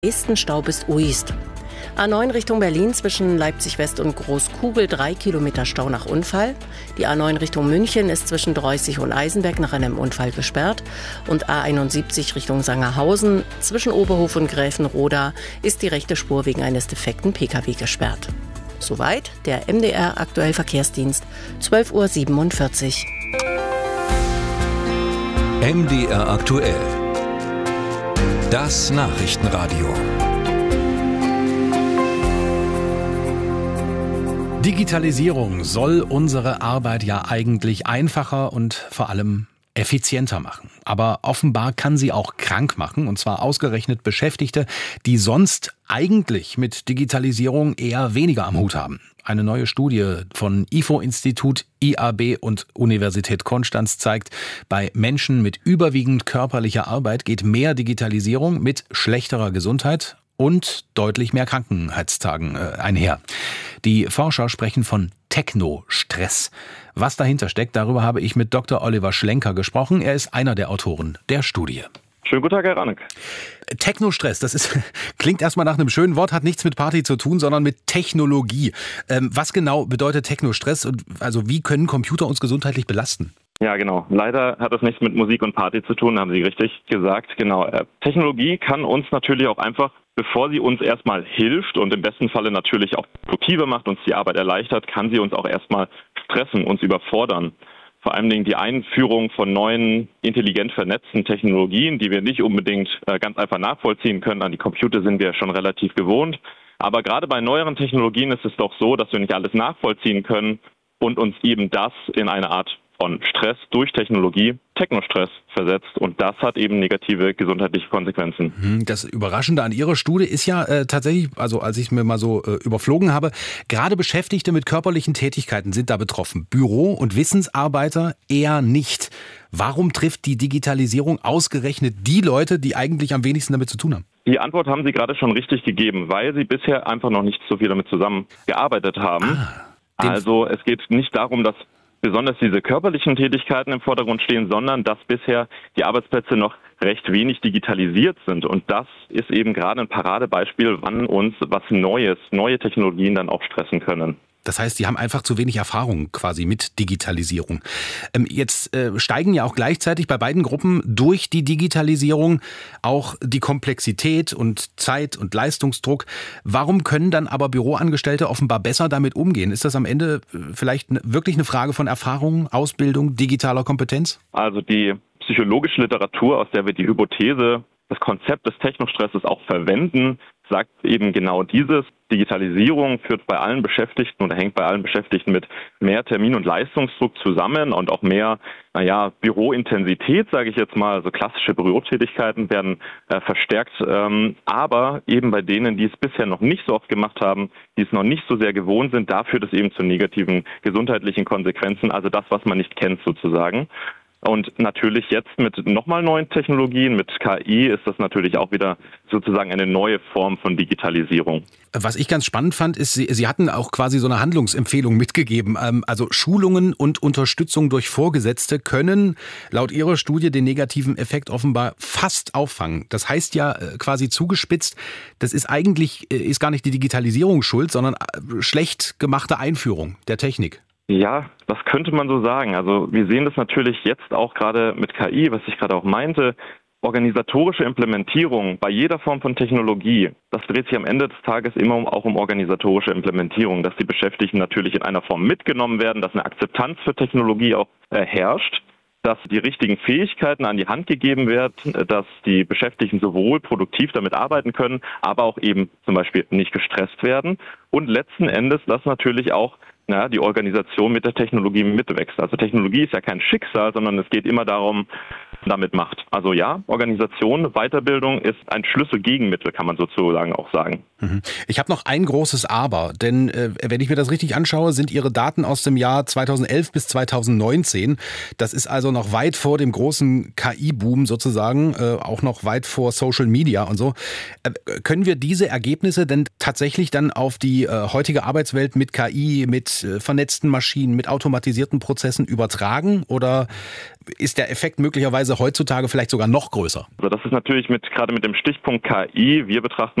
Nächsten Stau bis Uist. A9 Richtung Berlin zwischen Leipzig West und Großkugel 3 Kilometer Stau nach Unfall. Die A9 Richtung München ist zwischen Dreußig und Eisenberg nach einem Unfall gesperrt. Und A71 Richtung Sangerhausen zwischen Oberhof und Gräfenroda ist die rechte Spur wegen eines defekten Pkw gesperrt. Soweit der MDR Aktuell Verkehrsdienst, 12:47 Uhr. MDR Aktuell. Das Nachrichtenradio. Digitalisierung soll unsere Arbeit ja eigentlich einfacher und vor allem effizienter machen. Aber offenbar kann sie auch krank machen, und zwar ausgerechnet Beschäftigte, die sonst eigentlich mit Digitalisierung eher weniger am Hut haben. Eine neue Studie von IFO-Institut, IAB und Universität Konstanz zeigt, bei Menschen mit überwiegend körperlicher Arbeit geht mehr Digitalisierung mit schlechterer Gesundheit und deutlich mehr Krankheitstagen einher. Die Forscher sprechen von Technostress. Was dahinter steckt, darüber habe ich mit Dr. Oliver Schlenker gesprochen. Er ist einer der Autoren der Studie. Schönen guten Tag, Herr Ranek. Technostress, klingt erstmal nach einem schönen Wort, hat nichts mit Party zu tun, sondern mit Technologie. Was genau bedeutet Technostress und also wie können Computer uns gesundheitlich belasten? Ja, genau. Leider hat das nichts mit Musik und Party zu tun, haben Sie richtig gesagt. Genau. Technologie kann uns natürlich auch einfach, bevor sie uns erstmal hilft und im besten Falle natürlich auch produktiver macht, uns die Arbeit erleichtert, kann sie uns auch erstmal stressen, uns überfordern. Vor allen Dingen die Einführung von neuen, intelligent vernetzten Technologien, die wir nicht unbedingt ganz einfach nachvollziehen können. An die Computer sind wir schon relativ gewohnt. Aber gerade bei neueren Technologien ist es doch so, dass wir nicht alles nachvollziehen können und uns eben das in eine Art von Stress durch Technologie, Technostress versetzt. Und das hat eben negative gesundheitliche Konsequenzen. Das Überraschende an Ihrer Studie ist ja tatsächlich, also als ich es mir mal so überflogen habe, gerade Beschäftigte mit körperlichen Tätigkeiten sind da betroffen. Büro- und Wissensarbeiter eher nicht. Warum trifft die Digitalisierung ausgerechnet die Leute, die eigentlich am wenigsten damit zu tun haben? Die Antwort haben Sie gerade schon richtig gegeben, weil Sie bisher einfach noch nicht so viel damit zusammengearbeitet haben. Also es geht nicht darum, dass besonders diese körperlichen Tätigkeiten im Vordergrund stehen, sondern dass bisher die Arbeitsplätze noch recht wenig digitalisiert sind. Und das ist eben gerade ein Paradebeispiel, wann uns was Neues, neue Technologien dann auch stressen können. Das heißt, Sie haben einfach zu wenig Erfahrung quasi mit Digitalisierung. Jetzt steigen ja auch gleichzeitig bei beiden Gruppen durch die Digitalisierung auch die Komplexität und Zeit- und Leistungsdruck. Warum können dann aber Büroangestellte offenbar besser damit umgehen? Ist das am Ende vielleicht wirklich eine Frage von Erfahrung, Ausbildung, digitaler Kompetenz? Also die psychologische Literatur, aus der wir die Hypothese, das Konzept des Technostresses auch verwenden, sagt eben genau dieses. Digitalisierung führt bei allen Beschäftigten oder hängt bei allen Beschäftigten mit mehr Termin- und Leistungsdruck zusammen und auch mehr, Bürointensität, sage ich jetzt mal. Also klassische Bürotätigkeiten werden verstärkt, aber eben bei denen, die es bisher noch nicht so oft gemacht haben, die es noch nicht so sehr gewohnt sind, da führt es eben zu negativen gesundheitlichen Konsequenzen, also das, was man nicht kennt sozusagen. Und natürlich jetzt mit nochmal neuen Technologien, mit KI, ist das natürlich auch wieder sozusagen eine neue Form von Digitalisierung. Was ich ganz spannend fand, ist, Sie hatten auch quasi so eine Handlungsempfehlung mitgegeben. Also Schulungen und Unterstützung durch Vorgesetzte können laut Ihrer Studie den negativen Effekt offenbar fast auffangen. Das heißt ja quasi zugespitzt, das ist eigentlich ist gar nicht die Digitalisierung schuld, sondern schlecht gemachte Einführung der Technik. Ja, das könnte man so sagen. Also wir sehen das natürlich jetzt auch gerade mit KI, was ich gerade auch meinte. Organisatorische Implementierung bei jeder Form von Technologie, das dreht sich am Ende des Tages immer auch um organisatorische Implementierung, dass die Beschäftigten natürlich in einer Form mitgenommen werden, dass eine Akzeptanz für Technologie auch herrscht, dass die richtigen Fähigkeiten an die Hand gegeben werden, dass die Beschäftigten sowohl produktiv damit arbeiten können, aber auch eben zum Beispiel nicht gestresst werden und letzten Endes, dass natürlich auch die Organisation mit der Technologie mitwächst. Also Technologie ist ja kein Schicksal, sondern es geht immer darum, damit macht. Also ja, Organisation, Weiterbildung ist ein Schlüsselgegenmittel, kann man sozusagen auch sagen. Ich habe noch ein großes Aber, denn wenn ich mir das richtig anschaue, sind Ihre Daten aus dem Jahr 2011 bis 2019. Das ist also noch weit vor dem großen KI-Boom sozusagen, auch noch weit vor Social Media und so. Können wir diese Ergebnisse denn tatsächlich dann auf die heutige Arbeitswelt mit KI, mit vernetzten Maschinen, mit automatisierten Prozessen übertragen? Oder ist der Effekt möglicherweise heutzutage vielleicht sogar noch größer. Also das ist natürlich gerade mit dem Stichpunkt KI, wir betrachten